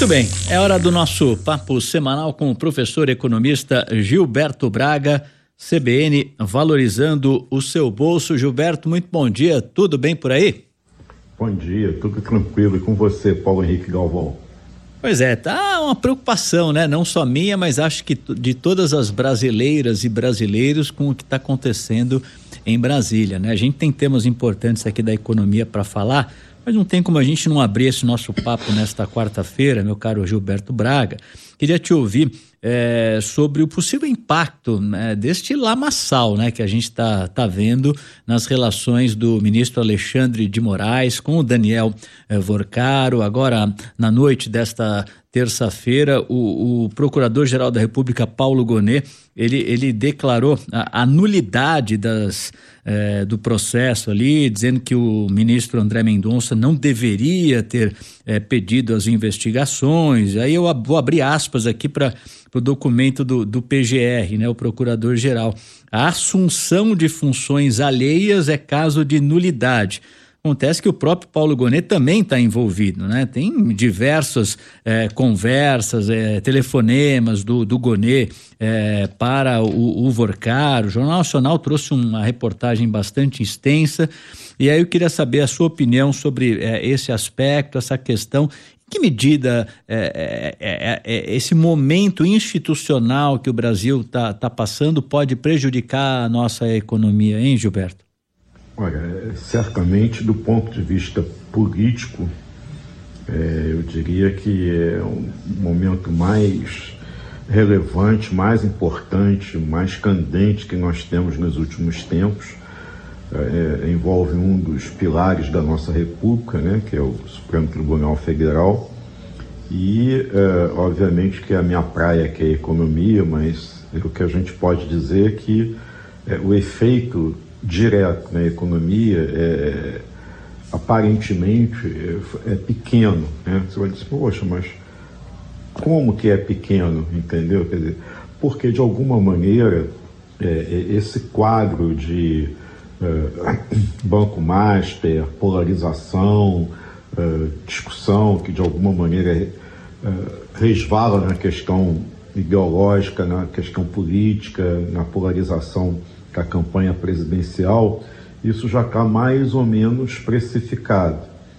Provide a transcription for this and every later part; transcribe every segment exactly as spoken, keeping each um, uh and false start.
Muito bem, é hora do nosso papo semanal com o professor economista Gilberto Braga, C B N, valorizando o seu bolso. Gilberto, muito bom dia, tudo bem por aí? Bom dia, tudo tranquilo, e com você, Paulo Henrique Galvão? Pois é, tá uma preocupação, né? Não só minha, mas acho que de todas as brasileiras e brasileiros com o que está acontecendo em Brasília, né? A gente tem temas importantes aqui da economia para falar, mas não tem como a gente não abrir esse nosso papo nesta quarta-feira, meu caro Gilberto Braga. Queria te ouvir é, sobre o possível impacto, né, deste lamaçal, né, que a gente está tá vendo nas relações do ministro Alexandre de Moraes com o Daniel é, Vorcaro. Agora, na noite desta terça-feira, o, o Procurador-Geral da República, Paulo Gonet, ele, ele declarou a, a nulidade das, eh, do processo ali, dizendo que o ministro André Mendonça não deveria ter eh, pedido as investigações. Aí eu vou abrir aspas aqui para o documento do, do P G R, né, o Procurador-Geral. A assunção de funções alheias é caso de nulidade. Acontece que o próprio Paulo Gonet também está envolvido, né? Tem diversas é, conversas, é, telefonemas do, do Gonet é, para o, o Vorcaro. O Jornal Nacional trouxe uma reportagem bastante extensa e aí eu queria saber a sua opinião sobre é, esse aspecto, essa questão. Em que medida é, é, é, é, esse momento institucional que o Brasil está tá passando pode prejudicar a nossa economia, hein, Gilberto? Olha, certamente do ponto de vista político, é, eu diria que é um momento mais relevante, mais importante, mais candente que nós temos nos últimos tempos. É, envolve um dos pilares da nossa República, né, que é o Supremo Tribunal Federal, e é, obviamente que a minha praia que é a economia, mas o que a gente pode dizer é que é, o efeito direto na economia é, aparentemente é, é pequeno, né? Você vai dizer, poxa, mas como que é pequeno, entendeu? Quer dizer, porque de alguma maneira é, esse quadro de é, Banco Master, polarização, é, discussão que de alguma maneira é, resvala na questão ideológica, na questão política, na polarização da campanha presidencial, isso já está mais ou menos precificado.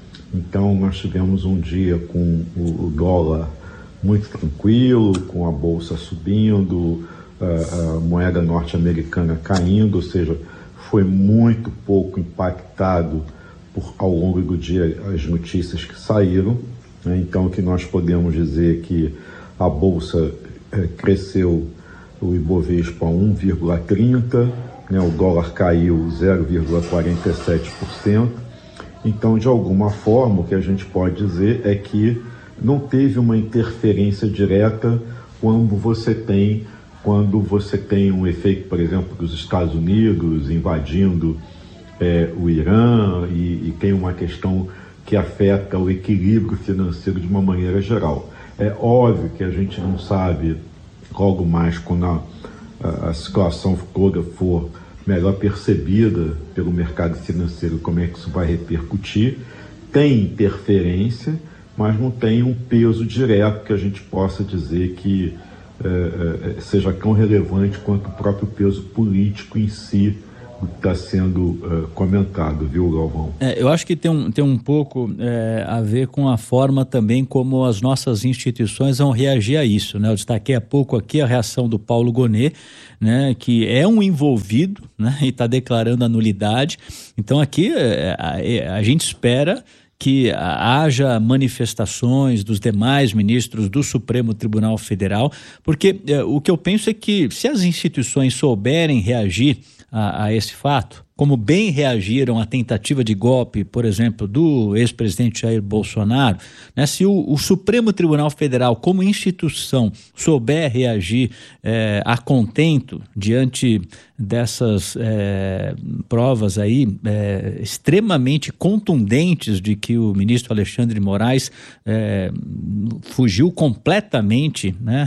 Então nós tivemos um dia com o, o dólar muito tranquilo, com a bolsa subindo, a, a moeda norte-americana caindo, ou seja, foi muito pouco impactado por, ao longo do dia as notícias que saíram, né? Então o que nós podemos dizer é que a bolsa é, cresceu, o Ibovespa um vírgula trinta, né, o dólar caiu zero vírgula quarenta e sete por cento. Então, de alguma forma, o que a gente pode dizer é que não teve uma interferência direta quando você tem, quando você tem um efeito, por exemplo, dos Estados Unidos invadindo é, o Irã e, e tem uma questão que afeta o equilíbrio financeiro de uma maneira geral. É óbvio que a gente não sabe logo mais quando a, a, a situação toda for melhor percebida pelo mercado financeiro, como é que isso vai repercutir. Tem interferência, mas não tem um peso direto que a gente possa dizer que é, é, seja tão relevante quanto o próprio peso político em si está sendo uh, comentado, viu, Galvão? É, eu acho que tem um, tem um pouco é, a ver com a forma também como as nossas instituições vão reagir a isso, né? Eu destaquei há pouco aqui a reação do Paulo Gonet, né, que é um envolvido, né, e está declarando a nulidade. Então aqui é, a, a gente espera que haja manifestações dos demais ministros do Supremo Tribunal Federal, porque é, o que eu penso é que se as instituições souberem reagir a, a esse fato, como bem reagiram à tentativa de golpe, por exemplo, do ex-presidente Jair Bolsonaro, né? Se o, o Supremo Tribunal Federal, como instituição, souber reagir é, a contento diante dessas é, provas aí é, extremamente contundentes de que o ministro Alexandre de Moraes é, fugiu completamente, né,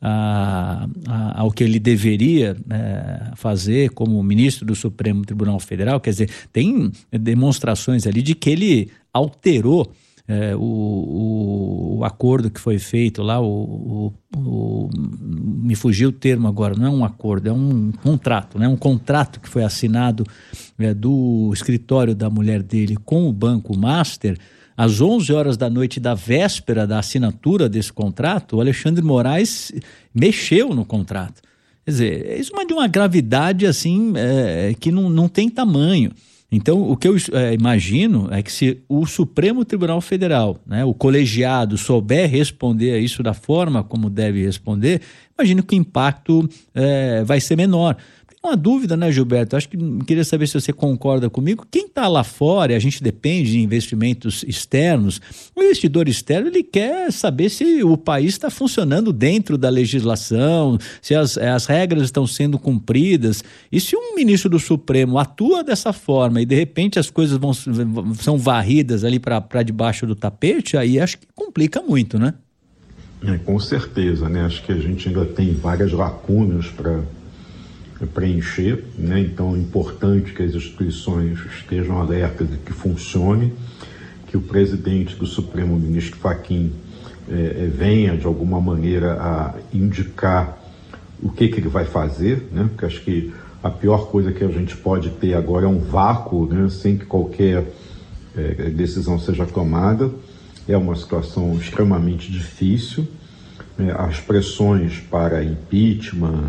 a, a, ao que ele deveria é, fazer como ministro do Supremo Tribunal Federal, quer dizer, tem demonstrações ali de que ele alterou É, o, o, acordo que foi feito lá, o, o, o, me fugiu o termo agora, não é um acordo, é um contrato, né? Um contrato que foi assinado é, do escritório da mulher dele com o Banco Master. Às onze horas da noite da véspera da assinatura desse contrato, o Alexandre Moraes mexeu no contrato. Quer dizer, isso é de uma gravidade assim é, que não, não tem tamanho. Então, o que eu é, imagino é que se o Supremo Tribunal Federal, né, o colegiado, souber responder a isso da forma como deve responder, imagino que o impacto é, vai ser menor. Uma dúvida, né, Gilberto? Acho que queria saber se você concorda comigo. Quem está lá fora, e a gente depende de investimentos externos, o investidor externo ele quer saber se o país está funcionando dentro da legislação, se as, as regras estão sendo cumpridas. E se um ministro do Supremo atua dessa forma e de repente as coisas vão, são varridas ali para debaixo do tapete, aí acho que complica muito, né? É, com certeza, né? Acho que a gente ainda tem várias lacunas para preencher, né? Então é importante que as instituições estejam alertas de que funcione, que o presidente do Supremo, o ministro Fachin, é, venha de alguma maneira a indicar o que, que ele vai fazer, né? Porque acho que a pior coisa que a gente pode ter agora é um vácuo, né? Sem que qualquer é, decisão seja tomada. É uma situação extremamente difícil. É, as pressões para impeachment,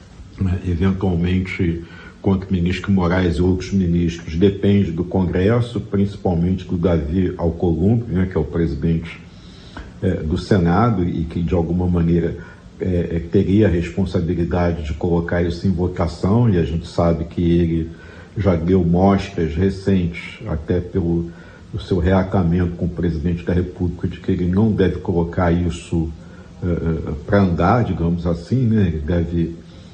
eventualmente contra o ministro Moraes e outros ministros, depende do Congresso, principalmente do Davi Alcolumbre, né, que é o presidente é, do Senado e que de alguma maneira é, teria a responsabilidade de colocar isso em votação, e a gente sabe que ele já deu mostras recentes, até pelo o seu reatamento com o presidente da República, de que ele não deve colocar isso uh, para andar, digamos assim, né? Ele deve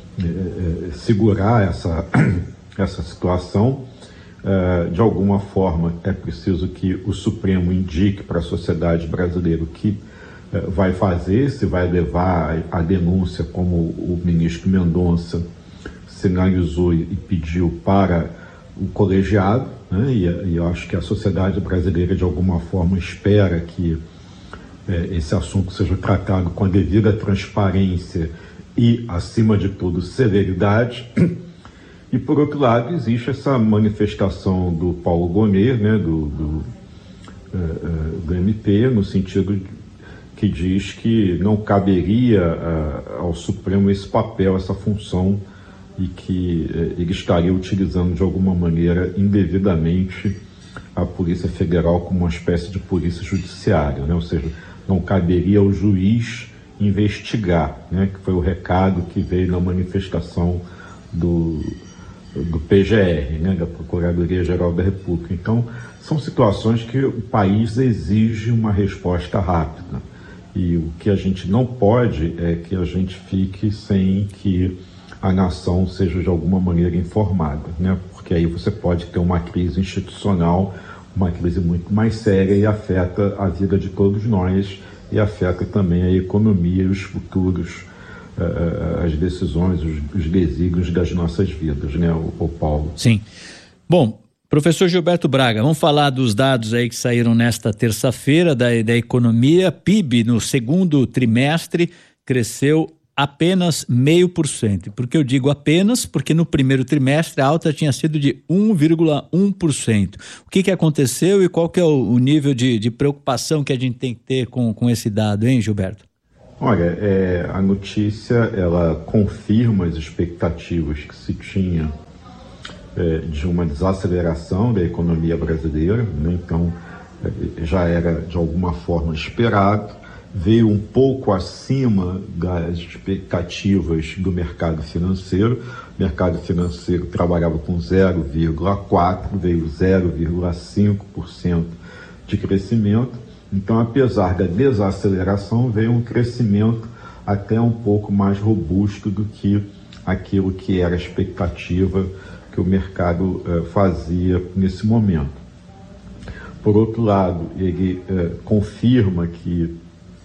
uh, segurar essa, essa situação. Uh, de alguma forma, é preciso que o Supremo indique para a sociedade brasileira o que uh, vai fazer, se vai levar a, a denúncia, como o ministro Mendonça sinalizou e, e pediu para o colegiado, né? e, e eu acho que a sociedade brasileira de alguma forma espera que é, esse assunto seja tratado com a devida transparência e, acima de tudo, celeridade. E por outro lado existe essa manifestação do Paulo Gonet, né, do, do, uh, uh, do M P, no sentido de, que diz que não caberia uh, ao Supremo esse papel, essa função, e que eh, ele estaria utilizando de alguma maneira indevidamente a Polícia Federal como uma espécie de polícia judiciária, né? Ou seja, não caberia ao juiz investigar, né? Que foi o recado que veio na manifestação do, do P G R, né? Da Procuradoria-Geral da República. Então, são situações que o país exige uma resposta rápida, e o que a gente não pode é que a gente fique sem que a nação seja de alguma maneira informada, né? Porque aí você pode ter uma crise institucional, uma crise muito mais séria, e afeta a vida de todos nós, e afeta também a economia, os futuros, uh, as decisões, os, os desígnios das nossas vidas, né, o, o Paulo? Sim. Bom, professor Gilberto Braga, vamos falar dos dados aí que saíram nesta terça-feira da, da economia. P I B no segundo trimestre cresceu apenas meio por cento. Por que eu digo apenas? Porque no primeiro trimestre a alta tinha sido de um vírgula um por cento. O que que aconteceu e qual que é o, o nível de, de preocupação que a gente tem que ter com, com esse dado, hein, Gilberto? Olha, é, a notícia, ela confirma as expectativas que se tinha é, de uma desaceleração da economia brasileira, né? Então, é, já era de alguma forma esperado. Veio um pouco acima das expectativas do mercado financeiro. O mercado financeiro trabalhava com zero vírgula quatro por cento, veio zero vírgula cinco por cento de crescimento. Então, apesar da desaceleração, veio um crescimento até um pouco mais robusto do que aquilo que era a expectativa que o mercado eh, fazia nesse momento. Por outro lado, ele eh, confirma que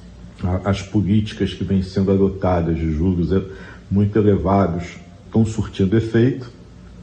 as políticas que vêm sendo adotadas de juros muito elevados estão surtindo efeito.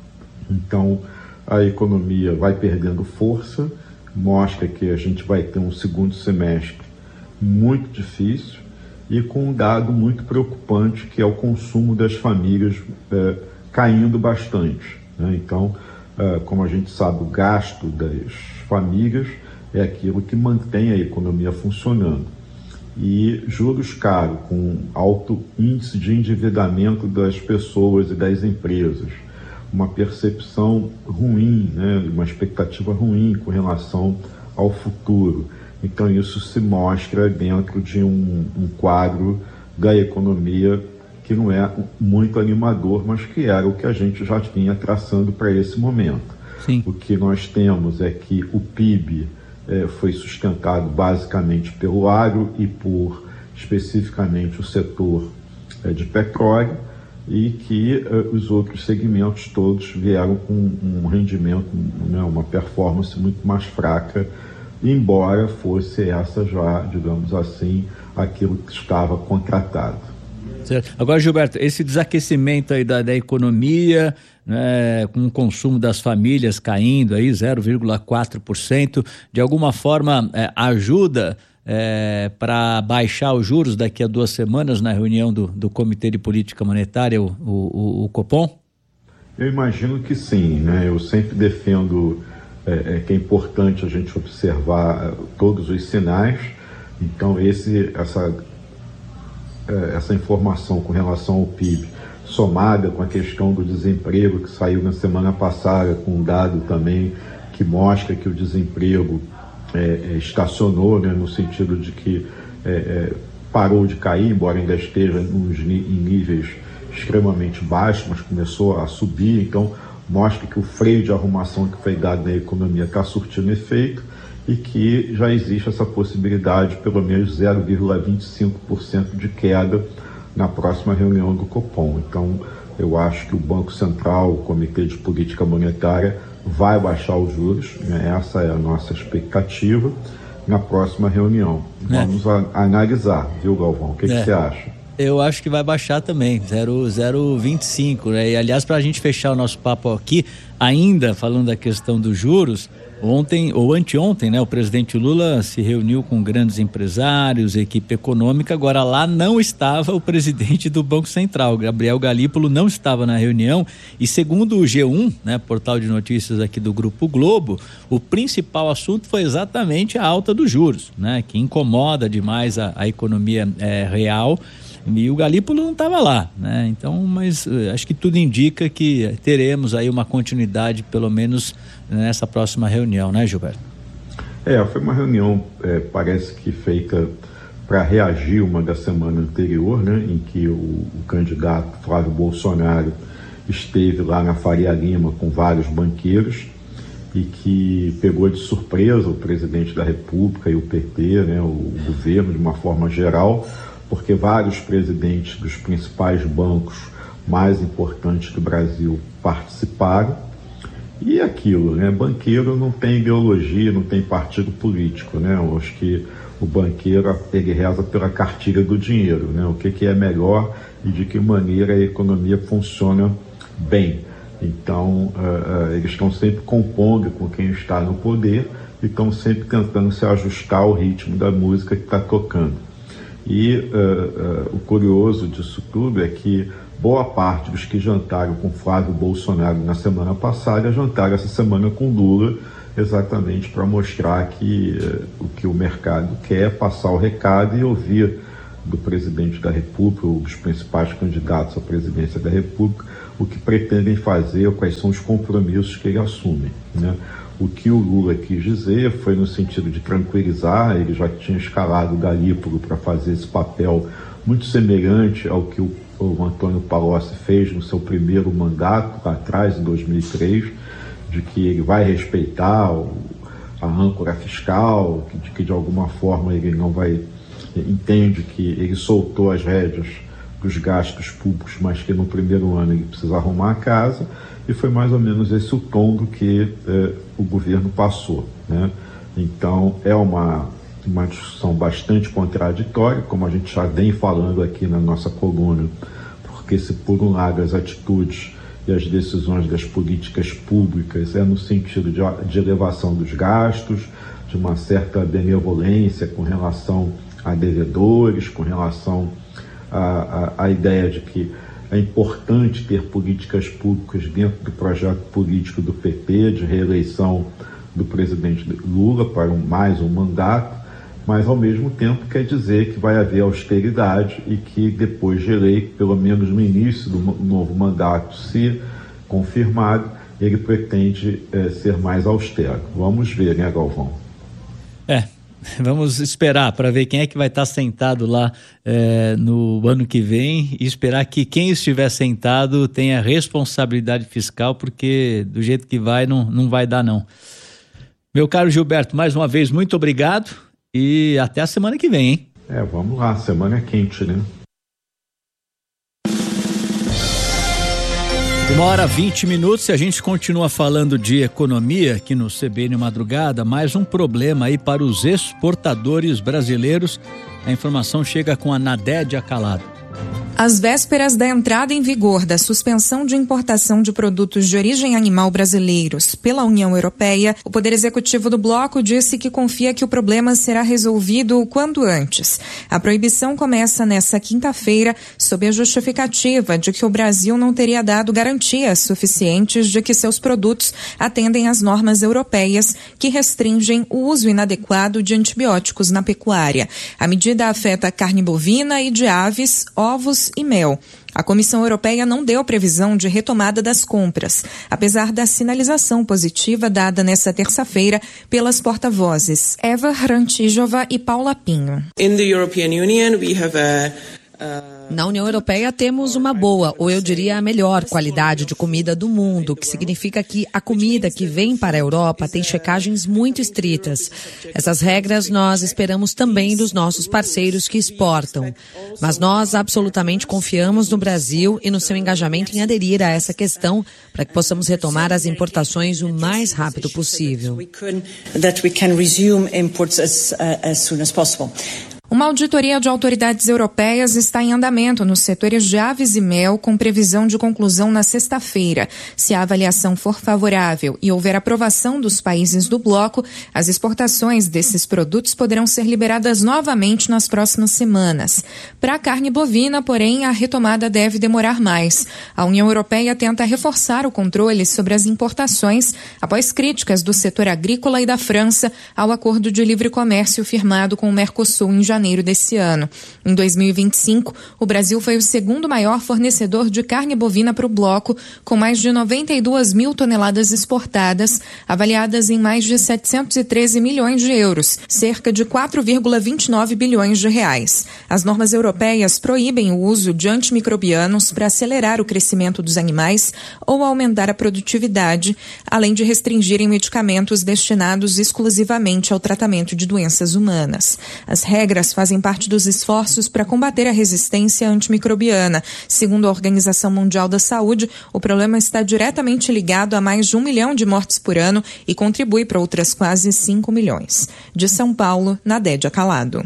Então, a economia vai perdendo força, mostra que a gente vai ter um segundo semestre muito difícil e com um dado muito preocupante, que é o consumo das famílias é, caindo bastante, né? Então, é, como a gente sabe, o gasto das famílias é aquilo que mantém a economia funcionando. E juros caros, com alto índice de endividamento das pessoas e das empresas, uma percepção ruim, né, uma expectativa ruim com relação ao futuro. Então isso se mostra dentro de um, um quadro da economia que não é muito animador, mas que era o que a gente já vinha traçando para esse momento. Sim. O que nós temos é que o P I B eh, foi sustentado basicamente pelo agro e por especificamente o setor eh, de petróleo, e que eh, os outros segmentos todos vieram com um rendimento, né, uma performance muito mais fraca, embora fosse essa já, digamos assim, aquilo que estava contratado. Certo. Agora, Gilberto, esse desaquecimento aí da, da economia, né, com o consumo das famílias caindo aí zero vírgula quatro por cento, de alguma forma é, ajuda é, para baixar os juros daqui a duas semanas na reunião do, do Comitê de Política Monetária, o, o, o Copom? Eu imagino que sim, né? Eu sempre defendo é, é, que é importante a gente observar todos os sinais. Então esse, essa, é, essa informação com relação ao P I B, somada com a questão do desemprego que saiu na semana passada, com um dado também que mostra que o desemprego é, é, estacionou, né, no sentido de que é, é, parou de cair, embora ainda esteja nos, em níveis extremamente baixos, mas começou a subir. Então mostra que o freio de arrumação que foi dado na economia está surtindo efeito e que já existe essa possibilidade de pelo menos zero vírgula vinte e cinco por cento de queda na próxima reunião do Copom. Então eu acho que o Banco Central, o Comitê de Política Monetária, vai baixar os juros, né? Essa é a nossa expectativa na próxima reunião. Vamos é. a, a analisar, viu, Galvão? O que, é. que você acha? Eu acho que vai baixar também, zero vírgula vinte e cinco, né? E aliás, para a gente fechar o nosso papo aqui, ainda falando da questão dos juros, ontem ou anteontem, né, o presidente Lula se reuniu com grandes empresários, equipe econômica. Agora lá não estava o presidente do Banco Central, Gabriel Galípolo, não estava na reunião, e segundo o G um, né, portal de notícias aqui do Grupo Globo, o principal assunto foi exatamente a alta dos juros, né, que incomoda demais a, a economia é, real. E o Galípolo não estava lá, né? Então, mas uh, acho que tudo indica que teremos aí uma continuidade, pelo menos nessa próxima reunião, né, Gilberto? É, foi uma reunião, é, parece que feita para reagir uma da semana anterior, né, em que o, o candidato Flávio Bolsonaro esteve lá na Faria Lima com vários banqueiros e que pegou de surpresa o presidente da República e o P T, né, o governo de uma forma geral, porque vários presidentes dos principais bancos mais importantes do Brasil participaram. E aquilo, né? Banqueiro não tem ideologia, não tem partido político, né? Eu acho que o banqueiro, ele reza pela cartilha do dinheiro, né? O que, que é melhor e de que maneira a economia funciona bem. Então, uh, uh, eles estão sempre compondo com quem está no poder e estão sempre tentando se ajustar ao ritmo da música que está tocando. E uh, uh, o curioso disso tudo é que boa parte dos que jantaram com Flávio Bolsonaro na semana passada jantaram essa semana com Lula, exatamente para mostrar que uh, o que o mercado quer é passar o recado e ouvir do presidente da República, ou dos principais candidatos à presidência da República, o que pretendem fazer, quais são os compromissos que ele assume, né? O que o Lula quis dizer foi no sentido de tranquilizar. Ele já tinha escalado o Galípolo para fazer esse papel muito semelhante ao que o, o Antônio Palocci fez no seu primeiro mandato, lá atrás, em dois mil e três, de que ele vai respeitar o, a âncora fiscal, de que de alguma forma ele não vai, entende que ele soltou as rédeas dos gastos públicos, mas que no primeiro ano ele precisa arrumar a casa. E foi mais ou menos esse o tom do que eh, o governo passou, né? Então é uma, uma discussão bastante contraditória, como a gente já vem falando aqui na nossa coluna, porque se por um lado as atitudes e as decisões das políticas públicas é no sentido de, de elevação dos gastos, de uma certa benevolência com relação a devedores, com relação à, à, à ideia de que é importante ter políticas públicas dentro do projeto político do P P, de reeleição do presidente Lula para um, mais um mandato, mas ao mesmo tempo quer dizer que vai haver austeridade e que depois de eleito, pelo menos no início do novo mandato, se confirmado, ele pretende é, ser mais austero. Vamos ver, né, Galvão? É, vamos esperar para ver quem é que vai estar sentado lá é, no ano que vem e esperar que quem estiver sentado tenha responsabilidade fiscal, porque do jeito que vai, não, não vai dar não. Meu caro Gilberto, mais uma vez, muito obrigado e até a semana que vem, hein? É, vamos lá, semana é quente, né? Uma hora vinte minutos e a gente continua falando de economia aqui no C B N Madrugada, mais um problema aí para os exportadores brasileiros. A informação chega com a Nadédia Calado. Às vésperas da entrada em vigor da suspensão de importação de produtos de origem animal brasileiros pela União Europeia, o Poder Executivo do Bloco disse que confia que o problema será resolvido o quanto antes. A proibição começa nesta quinta-feira, sob a justificativa de que o Brasil não teria dado garantias suficientes de que seus produtos atendem às normas europeias que restringem o uso inadequado de antibióticos na pecuária. A medida afeta carne bovina e de aves, ovos e mel. A Comissão Europeia não deu previsão de retomada das compras, apesar da sinalização positiva dada nesta terça-feira pelas porta-vozes Eva Hrantijova e Paula Pinho. In the European Union, we have a, uh... Na União Europeia temos uma boa, ou eu diria a melhor qualidade de comida do mundo, o que significa que a comida que vem para a Europa tem checagens muito estritas. Essas regras nós esperamos também dos nossos parceiros que exportam. Mas nós absolutamente confiamos no Brasil e no seu engajamento em aderir a essa questão para que possamos retomar as importações o mais rápido possível. Uma auditoria de autoridades europeias está em andamento nos setores de aves e mel, com previsão de conclusão na sexta-feira. Se a avaliação for favorável e houver aprovação dos países do bloco, as exportações desses produtos poderão ser liberadas novamente nas próximas semanas. Para a carne bovina, porém, a retomada deve demorar mais. A União Europeia tenta reforçar o controle sobre as importações após críticas do setor agrícola e da França ao acordo de livre comércio firmado com o Mercosul em janeiro. janeiro desse ano. Em dois mil e vinte e cinco, o Brasil foi o segundo maior fornecedor de carne bovina para o bloco, com mais de noventa e duas mil toneladas exportadas, avaliadas em mais de setecentos e treze milhões de euros, cerca de quatro vírgula vinte e nove bilhões de reais. As normas europeias proíbem o uso de antimicrobianos para acelerar o crescimento dos animais ou aumentar a produtividade, além de restringirem medicamentos destinados exclusivamente ao tratamento de doenças humanas. As regras fazem parte dos esforços para combater a resistência antimicrobiana. Segundo a Organização Mundial da Saúde, o problema está diretamente ligado a mais de um milhão de mortes por ano e contribui para outras quase cinco milhões. De São Paulo, Nadédia Calado.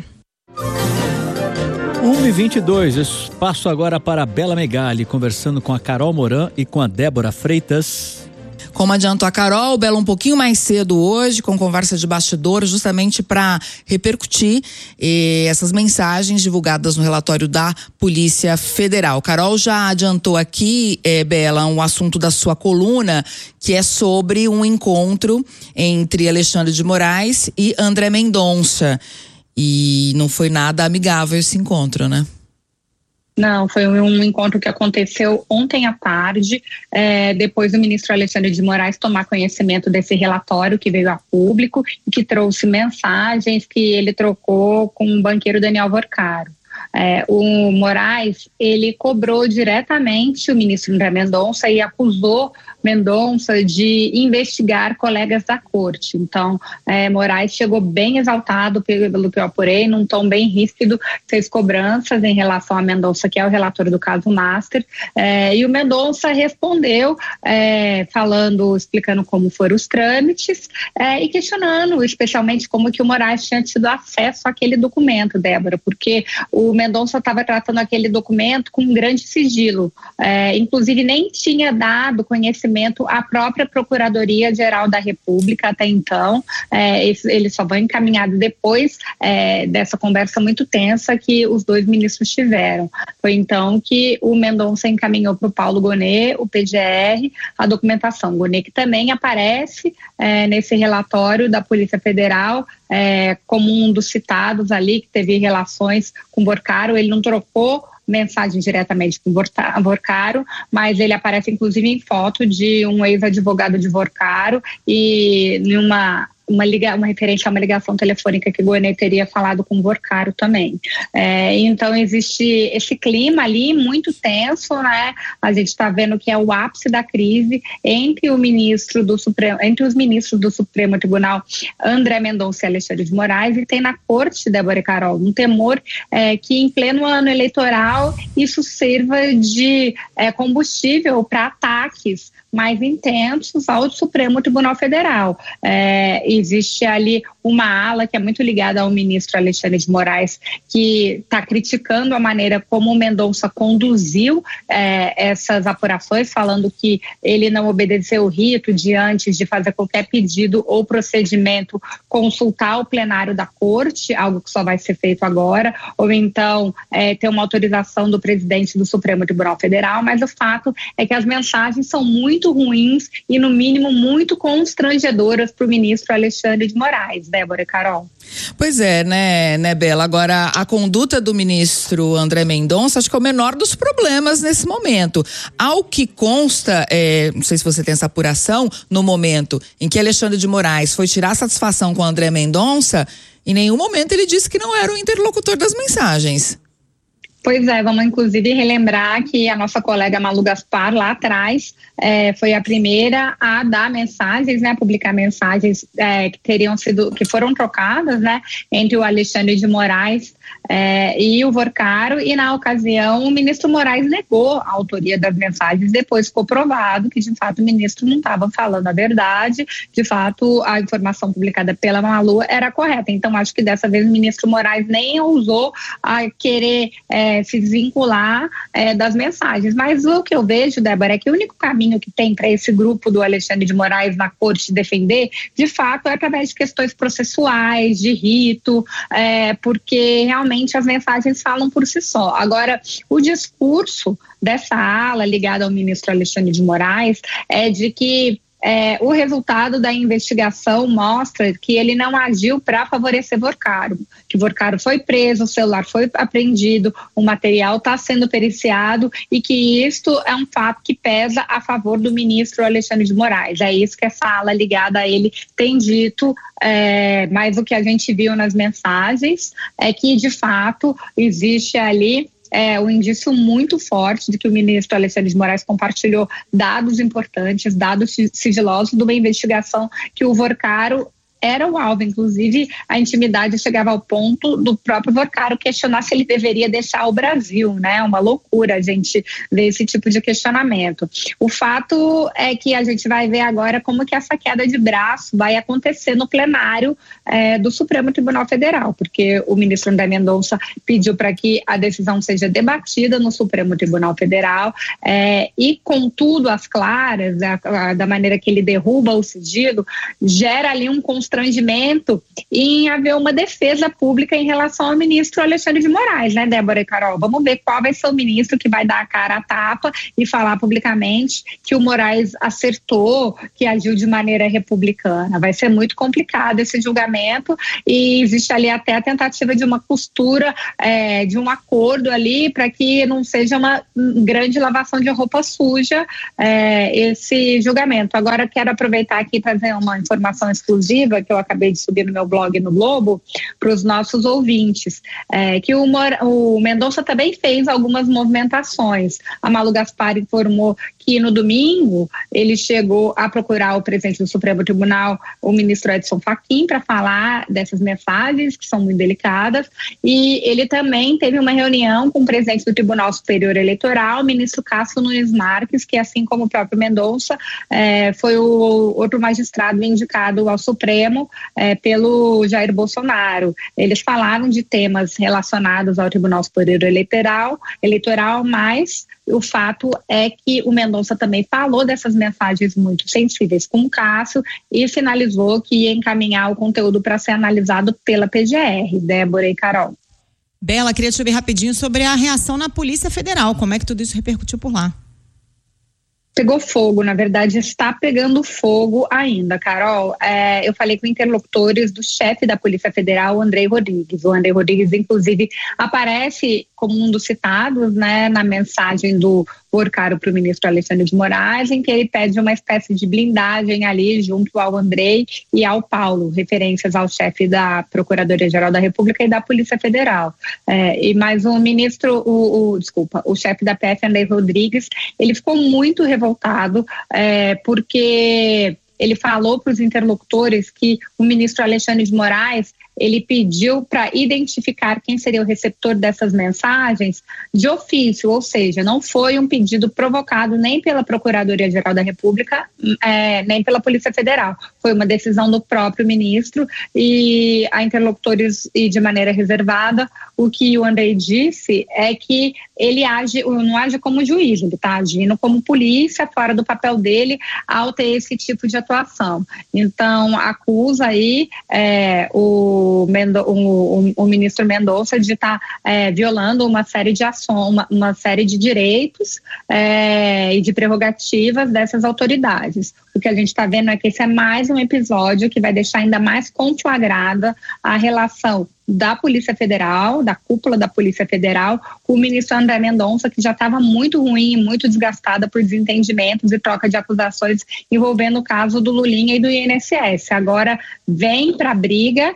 uma e vinte e dois, espaço agora para a Bela Megali, conversando com a Carol Moran e com a Débora Freitas. Como adiantou a Carol, Bela um pouquinho mais cedo hoje, com conversa de bastidor, justamente para repercutir eh, essas mensagens divulgadas no relatório da Polícia Federal. Carol já adiantou aqui, eh, Bela, um assunto da sua coluna, que é sobre um encontro entre Alexandre de Moraes e André Mendonça. E não foi nada amigável esse encontro, né? Não, foi um encontro que aconteceu ontem à tarde, é, depois do ministro Alexandre de Moraes tomar conhecimento desse relatório que veio a público e que trouxe mensagens que ele trocou com o banqueiro Daniel Vorcaro. É, o Moraes, ele cobrou diretamente o ministro André Mendonça e acusou Mendonça de investigar colegas da corte. Então, é, Moraes chegou bem exaltado, pelo que eu apurei, num tom bem ríspido, fez cobranças em relação a Mendonça, que é o relator do caso Master, é, e o Mendonça respondeu, é, falando, explicando como foram os trâmites, é, e questionando, especialmente, como que o Moraes tinha tido acesso àquele documento, Débora, porque o Mendonça estava tratando aquele documento com grande sigilo, é, inclusive nem tinha dado conhecimento à própria Procuradoria-Geral da República até então, é, ele só foi encaminhado depois é, dessa conversa muito tensa que os dois ministros tiveram. Foi então que o Mendonça encaminhou para o Paulo Gonet, o P G R, a documentação. Gonet que também aparece é, nesse relatório da Polícia Federal é, como um dos citados ali que teve relações com Vorcaro. Ele não trocou mensagem diretamente com Vorcaro, mas ele aparece inclusive em foto de um ex-advogado de Vorcaro e numa Uma, liga, uma referência a uma ligação telefônica que Gonet teria falado com Vorcaro também. É, então existe esse clima ali muito tenso, né? A gente está vendo que é o ápice da crise entre o ministro do Supremo, entre os ministros do Supremo Tribunal, André Mendonça e Alexandre de Moraes, e tem na corte, Débora e Carol, um temor é, que em pleno ano eleitoral isso sirva de é, combustível para ataques mais intensos ao Supremo Tribunal Federal. É, existe ali uma ala que é muito ligada ao ministro Alexandre de Moraes, que está criticando a maneira como o Mendonça conduziu é, essas apurações, falando que ele não obedeceu o rito de, antes de fazer qualquer pedido ou procedimento, consultar o plenário da corte, algo que só vai ser feito agora, ou então é, ter uma autorização do presidente do Supremo Tribunal Federal, mas o fato é que as mensagens são muito muito ruins e, no mínimo, muito constrangedoras para o ministro Alexandre de Moraes, Débora e Carol. Pois é, né, né, Bela? Agora, a conduta do ministro André Mendonça, acho que é o menor dos problemas nesse momento. Ao que consta, é, não sei se você tem essa apuração, no momento em que Alexandre de Moraes foi tirar satisfação com André Mendonça, em nenhum momento ele disse que não era o interlocutor das mensagens. Pois é, vamos inclusive relembrar que a nossa colega Malu Gaspar, lá atrás, é, foi a primeira a dar mensagens, né, a publicar mensagens é, que teriam sido, que foram trocadas, né, entre o Alexandre de Moraes é, e o Vorcaro, e na ocasião o ministro Moraes negou a autoria das mensagens. Depois ficou provado que de fato o ministro não estava falando a verdade, de fato a informação publicada pela Malu era correta. Então acho que dessa vez o ministro Moraes nem ousou a querer é, se desvincular é, das mensagens, mas o que eu vejo, Débora, é que o único caminho que tem para esse grupo do Alexandre de Moraes na corte defender, de fato, é através de questões processuais, de rito, é, porque realmente as mensagens falam por si só. Agora, o discurso dessa ala ligada ao ministro Alexandre de Moraes é de que É, o resultado da investigação mostra que ele não agiu para favorecer Vorcaro, que Vorcaro foi preso, o celular foi apreendido, o material está sendo periciado e que isto é um fato que pesa a favor do ministro Alexandre de Moraes. É isso que essa ala ligada a ele tem dito, é, mas o que a gente viu nas mensagens é que, de fato, existe ali É um indício muito forte de que o ministro Alexandre de Moraes compartilhou dados importantes, dados sigilosos de uma investigação que o Vorcaro era o alvo. Inclusive, a intimidade chegava ao ponto do próprio Vorcaro questionar se ele deveria deixar o Brasil, né? Uma loucura a gente ver esse tipo de questionamento. O fato é que a gente vai ver agora como que essa queda de braço vai acontecer no plenário é, do Supremo Tribunal Federal, porque o ministro André Mendonça pediu para que a decisão seja debatida no Supremo Tribunal Federal é, e, contudo, às claras, a, a, da maneira que ele derruba o sigilo, gera ali um constrangimento em haver uma defesa pública em relação ao ministro Alexandre de Moraes, né, Débora e Carol? Vamos ver qual vai ser o ministro que vai dar a cara à tapa e falar publicamente que o Moraes acertou, que agiu de maneira republicana. Vai ser muito complicado esse julgamento e existe ali até a tentativa de uma costura, é, de um acordo ali para que não seja uma grande lavação de roupa suja é, esse julgamento. Agora quero aproveitar aqui e trazer uma informação exclusiva que eu acabei de subir no meu blog no Globo, para os nossos ouvintes, é, que o, o Mendonça também fez algumas movimentações. A Malu Gaspar informou que no domingo ele chegou a procurar o presidente do Supremo Tribunal, o ministro Edson Fachin, para falar dessas mensagens que são muito delicadas, e ele também teve uma reunião com o presidente do Tribunal Superior Eleitoral, o ministro Cássio Nunes Marques, que assim como o próprio Mendonça, é, foi o outro magistrado indicado ao Supremo é, pelo Jair Bolsonaro. Eles falaram de temas relacionados ao Tribunal Superior Eleitoral, eleitoral, mas o fato é que o Mendonça também falou dessas mensagens muito sensíveis com o Cássio e sinalizou que ia encaminhar o conteúdo para ser analisado pela P G R. Débora e Carol. Bela, queria te ouvir rapidinho sobre a reação na Polícia Federal. Como é que tudo isso repercutiu por lá? Pegou fogo, na verdade está pegando fogo ainda, Carol. É, eu falei com interlocutores do chefe da Polícia Federal, Andrei Rodrigues. O Andrei Rodrigues, inclusive, aparece como um dos citados, né, na mensagem do Porcaro para o ministro Alexandre de Moraes, em que ele pede uma espécie de blindagem ali junto ao Andrei e ao Paulo, referências ao chefe da Procuradoria-Geral da República e da Polícia Federal. É, e mais um ministro, o, o, desculpa, o chefe da P F, Andrei Rodrigues, ele ficou muito revoltado é, porque ele falou para os interlocutores que o ministro Alexandre de Moraes ele pediu para identificar quem seria o receptor dessas mensagens de ofício, ou seja, não foi um pedido provocado nem pela Procuradoria-Geral da República, é, nem pela Polícia Federal. Foi uma decisão do próprio ministro e a interlocutores e de maneira reservada, o que o Andrei disse é que ele age, não age como juiz, ele está agindo como polícia fora do papel dele ao ter esse tipo de atuação. Então, acusa aí é, o, Mendo, o, o, o ministro Mendonça de estar tá, é, violando uma série de ações, uma, uma série de direitos é, e de prerrogativas dessas autoridades. O que a gente está vendo é que esse é mais um episódio que vai deixar ainda mais conflagrada a relação da Polícia Federal, da cúpula da Polícia Federal, com o ministro André Mendonça, que já estava muito ruim, muito desgastada por desentendimentos e troca de acusações envolvendo o caso do Lulinha e do I N S S. Agora vem para a briga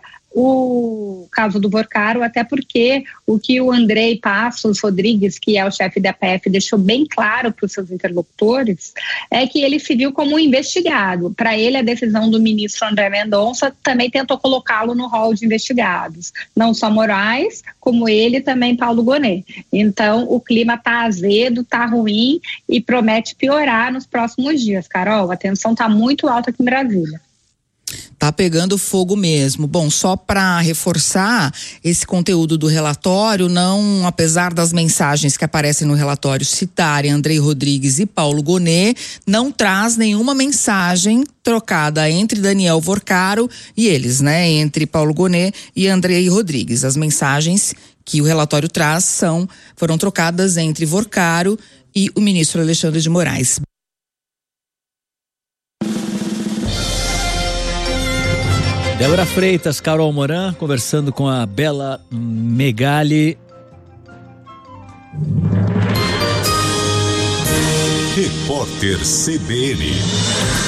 o caso do Porcaro, até porque o que o Andrei Passos Rodrigues, que é o chefe da P F, deixou bem claro para os seus interlocutores, é que ele se viu como um investigado. Para ele, a decisão do ministro André Mendonça também tentou colocá-lo no rol de investigados. Não só Moraes, como ele, também Paulo Gonet. Então, o clima está azedo, está ruim e promete piorar nos próximos dias, Carol. A tensão está muito alta aqui em Brasília. Tá pegando fogo mesmo. Bom, só para reforçar, esse conteúdo do relatório, não, apesar das mensagens que aparecem no relatório citarem Andrei Rodrigues e Paulo Gonet, não traz nenhuma mensagem trocada entre Daniel Porcaro e eles, né? Entre Paulo Gonet e Andrei Rodrigues. As mensagens que o relatório traz são, foram trocadas entre Porcaro e o ministro Alexandre de Moraes. Débora Freitas, Carol Moran, conversando com a Bela Megali. Repórter C B N.